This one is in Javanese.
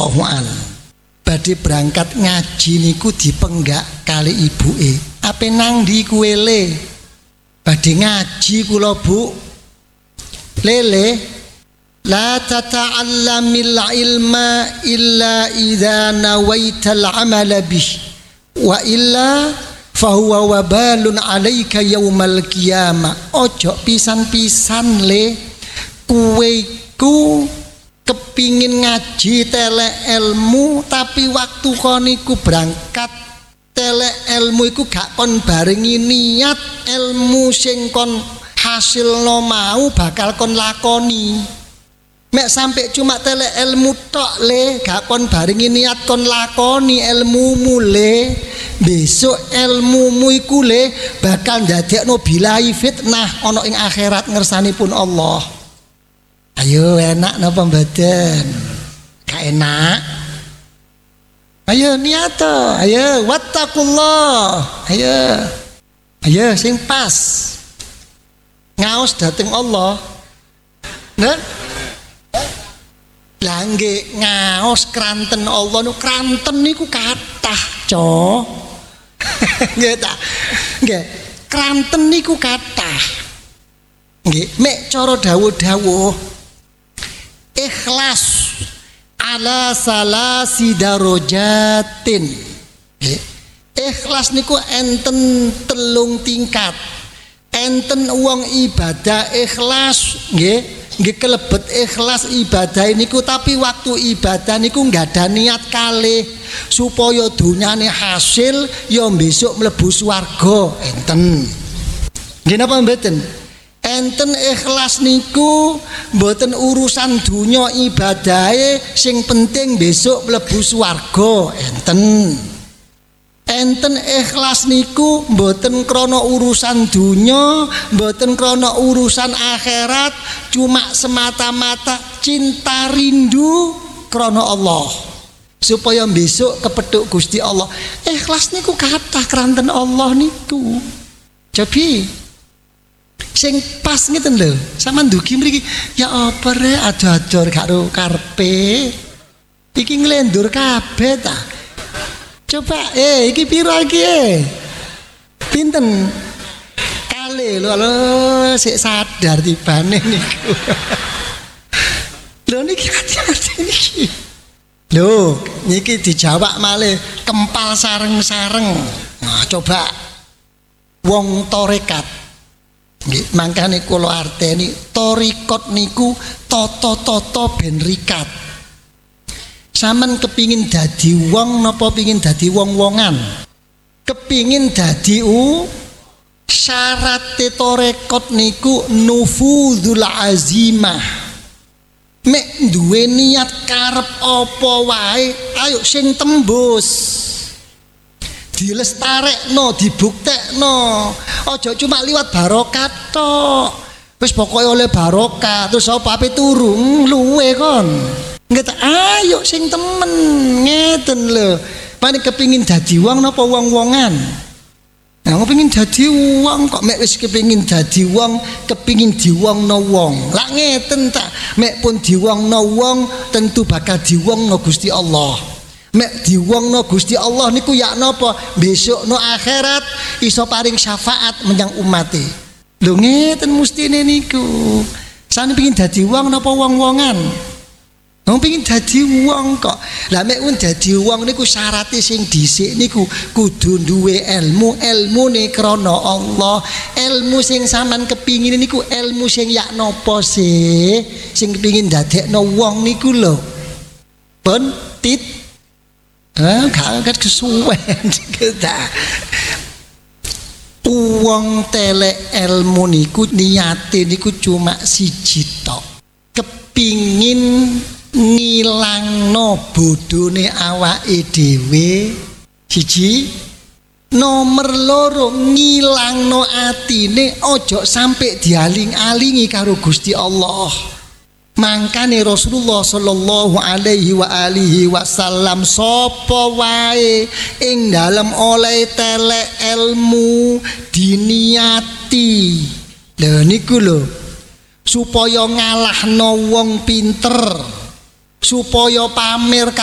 Wallahu a'lam. Badhe berangkat ngaji niku dipenggak kali ibuke. Ape nang ndi kuwe le? Badhe ngaji kula Bu. Lele la tata'allamil ilma illa idza nawaital amala bih wa illa fahuwa wabalun 'alaika yaumal qiyamah. Ojo pisan-pisan le kuwe ku kepingin ngaji telek ilmu tapi waktu koniku berangkat telek ilmu iku gak kon barengi niat ilmu sing kon hasilno mau bakal kon lakoni. Mek sampai cuma telek ilmu tok le gak kon barengi niat kon lakoni ilmumu le, besok ilmumu iku le bakal ndadekno bilahi fitnah ana ing akhirat ngersanipun Allah. Ayo enak napa mboten? Gak enak. Ayo niat to, ayo wattaqullah. Ayo sing pas. Ngaos dateng Allah. Nah. Lah nggih ngaos kranten Allah nu kranten niku kathah, Co. Nggih ta? Nggih, kranten niku kathah. Nggih, mek cara dawuh-dawuh ikhlas ala salasi darajatin. Ikhlas niku enten 3 tingkat. Enten wong ibadah ikhlas nggih, nggih kelebet ikhlas ibadah niku tapi waktu ibadah niku nggak ada niat kalih supaya dunyane hasil ya besok mlebu swarga. Enten. Nggih napa mboten? Enten ikhlas niku mboten urusan dunya ibadahe sing penting besok mlebu swarga. Enten ikhlas niku mboten krana urusan dunya, mboten krana urusan akhirat, cuma semata-mata cinta rindu krana Allah supaya besok kepethuk Gusti Allah. Ikhlas niku kathah kranten Allah niku. Jadi sing pas ngeten lho, sampean ndugi mriki ya apa re ado-ado karo karepe. Iki nglendur kabeh ta. Coba iki pira iki pinten? Kali lho sik sadar tibane niku. Lho niki hati-hati niki. Lho niki dijawab malih kempal sareng-sareng. Nah, coba wong tarekat nggih mangkane kula arteni torikot niku tata-tata ben rikat. Saman kepingin dadi wong napa pingin dadi wong-wongan? Kepingin dadi syarat torekot niku nufuzul azimah. Mek duwe niat karep apa wae ayo sing tembus. Dilestarekno, dibuktekno. Aja cuma liwat barokah tok. Wis pokoke oleh barokah terus apa ape turu luwe kon. Nggih ayo sing temen ngeten lho. Paling kepingin dadi wong napa wong-wongan? Nah, kepingin dadi wong kok mek wis kepingin dadi wong, kepingin diwongno wong. Lah ngeten ta, mek pun diwongno wong tentu bakal diwongno Gusti Allah. Mek diwongno Gusti Allah niku ya napa? Besok no akhirat iso paring syafaat menyang umate. Lho ngeten mestine niku. Sane pengin dadi wong napa wong-wongan? Wong pengin dadi wong kok. Lah mek wong dadi wong niku syaraté sing dhisik niku kudu duwe ilmu, ilmune krana Allah. Ilmu sing sampean kepingin niku ilmu sing ya napa sih? Sing kepingin dadekno wong niku lho. Pun tit gak kesuwen kita. Wong telek ilmu niku niate niku cuma siji tok. Kepingin ngilangno bodhone awake dhewe siji, nomor loro ngilangno atine ojo sampai dialing-alingi karo Gusti Allah. Mangkane Rasulullah sallallahu alaihi wa alihi wasallam sapa wae ing dalem oleh telek ilmu diniati. Lha niku lho supaya ngalahno wong pinter, supaya pamer